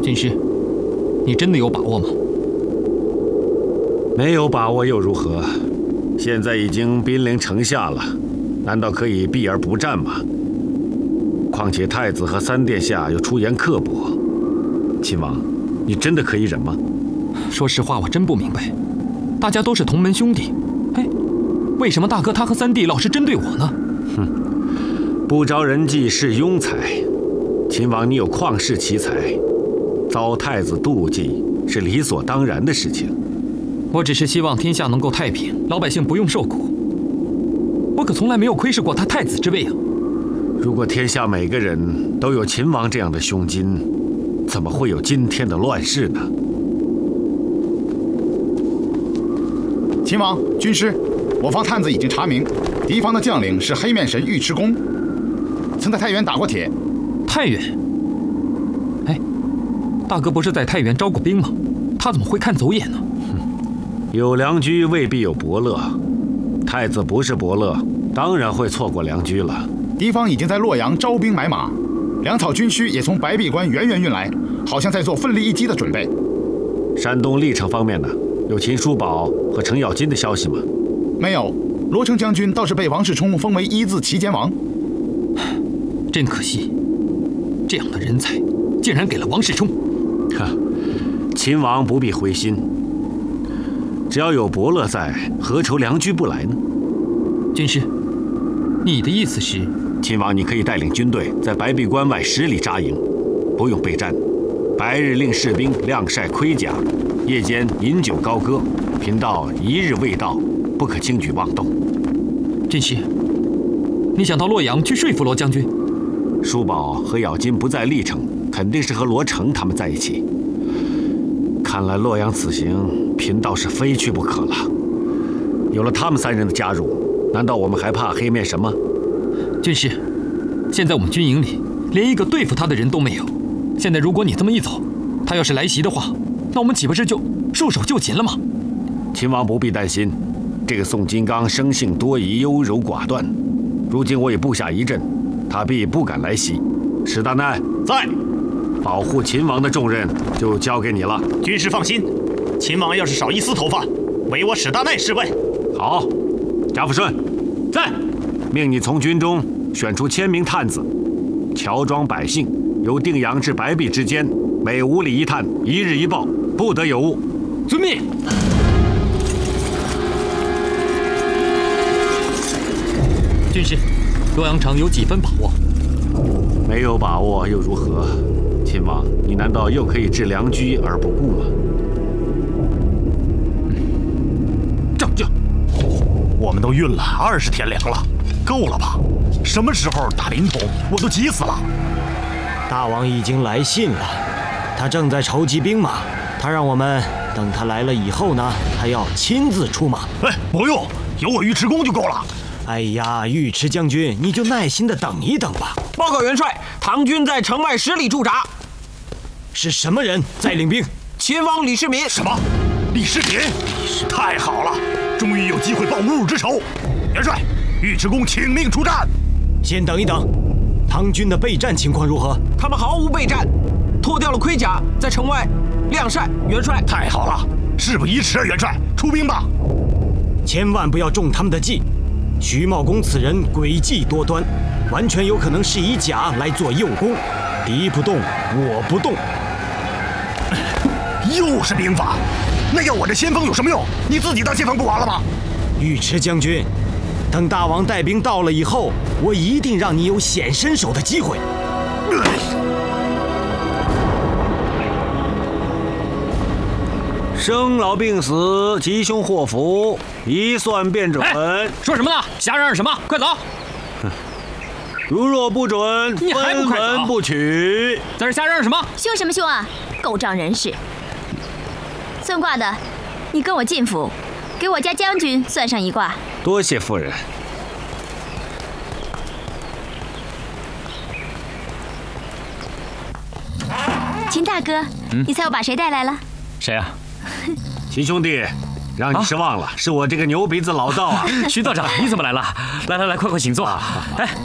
军师，你真的有把握吗？ 没有把握又如何？现在已经兵临城下了，难道可以避而不战吗？况且太子和三殿下又出言刻薄，亲王，你真的可以忍吗？ 说实话，我真不明白，大家都是同门兄弟，哎，为什么大哥他和三弟老是针对我呢？ 不招人忌是庸才，亲王你有旷世奇才，遭太子妒忌是理所当然的事情。 我只是希望天下能够太平，老百姓不用受苦。我可从来没有窥视过他太子之位啊！ 如果天下每个人都有秦王这样的胸襟，怎么会有今天的乱世呢？ 秦王、军师，我方探子已经查明，敌方的将领是黑面神尉迟恭，曾在太原打过铁。 太原？哎，大哥不是在太原招过兵吗？他怎么会看走眼呢？ 有良驹未必有伯乐，太子不是伯乐，当然会错过良驹了。 敌方已经在洛阳招兵买马，粮草军需也从白壁关源源运来，好像在做奋力一击的准备。 山东历城方面呢，有秦叔宝和程咬金的消息吗？ 没有，罗成将军倒是被王世充封为一字齐肩王。 真可惜，这样的人才竟然给了王世充。 秦王不必灰心，只要有伯乐在，何愁良驹不来呢？ 军师，你的意思是？ 秦王，你可以带领军队在白壁关外10里扎营，不用备战，白日令士兵晾晒盔甲，夜间饮酒高歌，贫道1日未到，不可轻举妄动。 军师，你想到洛阳去说服罗将军？ 叔宝和咬金不在历城，肯定是和罗成他们在一起。看来洛阳此行，贫道是非去不可了。有了他们3人的加入，难道我们还怕黑面神吗？ 军师，现在我们军营里连一个对付他的人都没有。现在如果你这么一走，他要是来袭的话，那我们岂不是就束手就擒了吗？ 秦王不必担心，这个宋金刚生性多疑、优柔寡断，如今我已布下一阵，他必不敢来袭。史大难在，保护秦王的重任就交给你了。 军师放心，秦王要是少一丝头发，唯我史大难是问。 好，贾福顺在，命你从军中选出1000名探子，乔装百姓，由定阳至白壁之间，每5里1探，1日1报，不得有误。 遵命。军师，洛阳城有几分把握？ 没有把握又如何？秦王，你难道又可以置良驹而不顾吗？ 上将， 我们都运了20天粮了，够了吧？什么时候打临潼，我都急死了。 大王已经来信了，他正在筹集兵马，他让我们等他来了以后呢，他要亲自出马。 哎，不用，有我尉迟恭就够了。 哎呀，尉迟将军，你就耐心的等一等吧。 报告元帅，唐军在城外10里驻扎。 是什么人在领兵？ 秦王李世民。 什么？李世民？太好了，终于有机会报侮辱之仇。元帅，尉迟恭请命出战。 先等一等，唐军的备战情况如何？ 他们毫无备战，脱掉了盔甲，在城外晾晒。元帅， 太好了，事不宜迟啊，元帅，出兵吧。 千万不要中他们的计。徐茂公此人诡计多端，完全有可能是以假来做诱攻。敌不动，我不动。 又是兵法，那要我这先锋有什么用？你自己当先锋不完了吗？ 尉迟将军，等大王带兵到了以后，我一定让你有显身手的机会。 生老病死，吉凶祸福，一算便准。 说什么呢？瞎嚷嚷什么？快走！ 如若不准， 你还不快走？ 分文不取。 在这瞎嚷嚷什么？ 凶什么凶啊！狗仗人势！算卦的，你跟我进府，给我家将军算上一卦。 多谢夫人。 秦大哥，你猜我把谁带来了？ 谁啊？ 秦兄弟，让你失望了，是我这个牛鼻子老道啊！ 徐道长，你怎么来了？来，快请坐。哎，